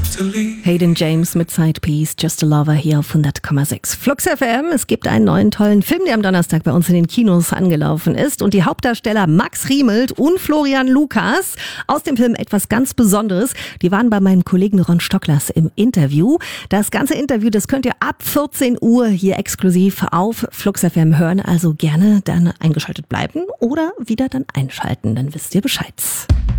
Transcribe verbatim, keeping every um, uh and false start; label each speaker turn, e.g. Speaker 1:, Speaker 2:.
Speaker 1: Hayden James mit Side Piece, Just a Lover hier auf hundert Komma sechs. Flux F M, es gibt einen neuen tollen Film, der am Donnerstag bei uns in den Kinos angelaufen ist. Und die Hauptdarsteller Max Riemelt und Florian Lukas aus dem Film etwas ganz Besonderes. Die waren bei meinem Kollegen Ron Stocklers im Interview. Das ganze Interview, das könnt ihr ab vierzehn Uhr hier exklusiv auf Flux F M hören. Also gerne dann eingeschaltet bleiben oder wieder dann einschalten, dann wisst ihr Bescheid.